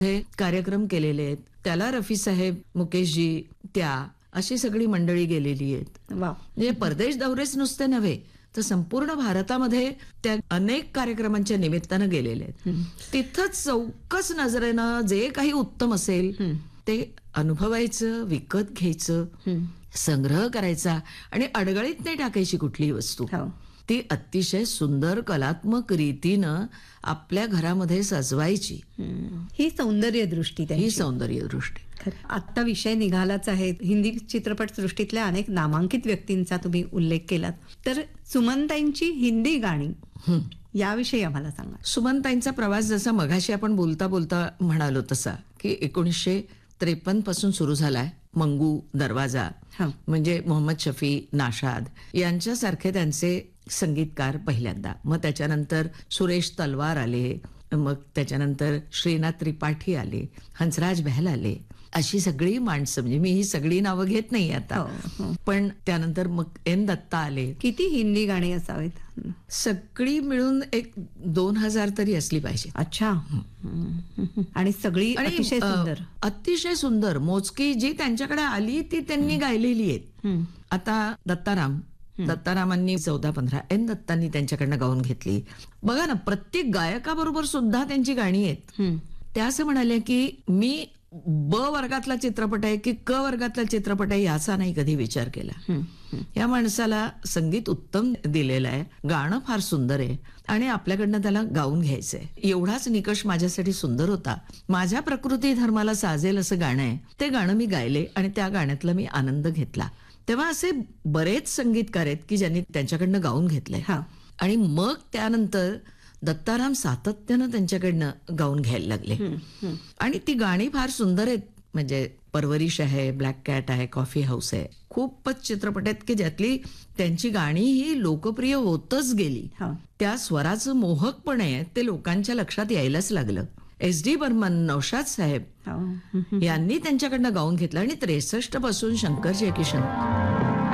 हे कार्यक्रम केलेले आहेत. त्याला रफी साहेब, मुकेशजी, त्या अशी सगळी मंडळी गेलेली आहेत. वा. म्हणजे परदेश दौरेच नुसते नव्हे तर संपूर्ण भारतामध्ये त्या अनेक कार्यक्रमांच्या निमित्तानं गेलेले आहेत. तिथंच चौकस नजरेनं जे काही उत्तम असेल ते अनुभवायचं, विकत घ्यायचं, संग्रह करायचा आणि अडगळीत नाही टाकायची कुठलीही वस्तू. ती अतिशय सुंदर कलात्मक रीतीनं आपल्या घरामध्ये सजवायची. ही सौंदर्य दृष्टी, ही सौंदर्य दृष्टी. आत्ता विषय निघालाच आहे. हिंदी चित्रपट सृष्टीतल्या अनेक नामांकित व्यक्तींचा तुम्ही उल्लेख केलात, तर सुमनताईंची हिंदी गाणी याविषयी आम्हाला सांगा. सुमनताईंचा प्रवास जसा मघाशी आपण बोलता बोलता म्हणालो तसा की 1953 पासून सुरू झालाय. मंगू, दरवाजा, म्हणजे मोहम्मद शफी, नाशाद यांच्यासारखे त्यांचे संगीतकार पहिल्यांदा. मग त्याच्यानंतर सुरेश तलवार आले, मग त्याच्यानंतर श्रीनाथ त्रिपाठी आले, हंसराज बहल आले. अशी सगळी माणसं, म्हणजे मी ही सगळी नावं घेत नाही आता, पण त्यानंतर मग एन दत्ता आले. किती हिंदी गाणी असावेत? सगळी मिळून एक 2000 तरी असली पाहिजे. अच्छा. आणि सगळी अतिशय सुंदर, अतिशय सुंदर. मोजकी जी त्यांच्याकडे आली ती त्यांनी गायलेली आहेत. आता दत्तारामांनी 14-15, एन दत्तांनी त्यांच्याकडनं गाऊन घेतली. बघा ना, प्रत्येक गायकाबरोबर सुद्धा त्यांची गाणी आहेत. त्या असं म्हणाल्या की मी ब वर्गातला चित्रपट आहे की क वर्गातला चित्रपट आहे याचा नाही कधी विचार केला. या माणसाला संगीत उत्तम दिलेलं आहे, गाणं फार सुंदर आहे आणि आपल्याकडनं त्याला गाऊन घ्यायचंय. एवढाच निकष माझ्यासाठी सुंदर होता. माझ्या प्रकृती धर्माला साजेल असं गाणं आहे, ते गाणं मी गायले आणि त्या गाण्यातला मी आनंद घेतला. तेव्हा असे बरेच संगीतकार आहेत की ज्यांनी त्यांच्याकडनं गाऊन घेतलंय. आणि मग त्यानंतर दत्ताराम सातत्यानं त्यांच्याकडनं गाऊन घ्यायला लागले आणि ती गाणी फार सुंदर आहेत. म्हणजे परवरिश आहे, ब्लॅक कॅट आहे, कॉफी हाऊस आहे, खूपच चित्रपट आहेत की ज्यातली त्यांची गाणी ही लोकप्रिय होतच गेली. त्या स्वराचं मोहकपण आहे ते लोकांच्या लक्षात यायलाच लागलं. SD बर्मन, नौशाद साहेब यांनी त्यांच्याकडनं गाऊन घेतलं आणि 63 पासून शंकर जयकिशन